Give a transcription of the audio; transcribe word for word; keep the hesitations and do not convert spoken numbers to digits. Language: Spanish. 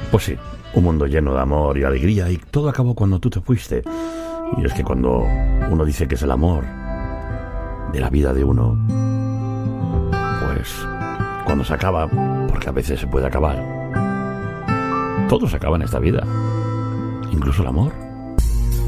Pues sí, un mundo lleno de amor y alegría, y todo acabó cuando tú te fuiste. Y es que cuando uno dice que es el amor de la vida de uno, pues cuando se acaba, porque a veces se puede acabar, todo se acaba en esta vida, incluso el amor.